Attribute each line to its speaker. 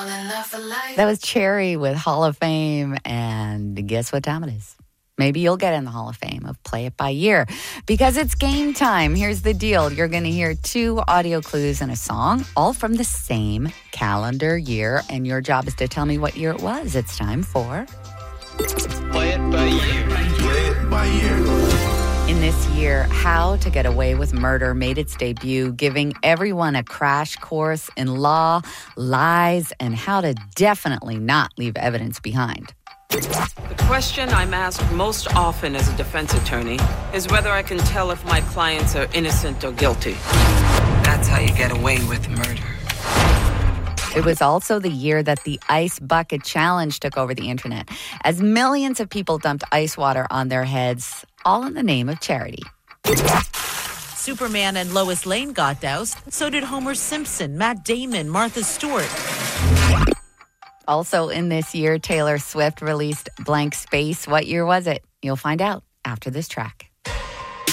Speaker 1: That was Cherry with Hall of Fame. And guess what time it is? Maybe you'll get in the Hall of Fame of Play It By Year because it's game time. Here's the deal. You're going to hear 2 audio clues and a song, all from the same calendar year. And your job is to tell me what year it was. It's time for
Speaker 2: Play It By Year.
Speaker 3: Play It By Year.
Speaker 1: In this year, How to Get Away with Murder made its debut, giving everyone a crash course in law, lies, and how to definitely not leave evidence behind.
Speaker 4: The question I'm asked most often as a defense attorney is whether I can tell if my clients are innocent or guilty. That's how you get away with murder.
Speaker 1: It was also the year that the Ice Bucket Challenge took over the internet, as millions of people dumped ice water on their heads, all in the name of charity.
Speaker 5: Superman and Lois Lane got doused. So did Homer Simpson, Matt Damon, Martha Stewart.
Speaker 1: Also in this year, Taylor Swift released Blank Space. What year was it? You'll find out after this track.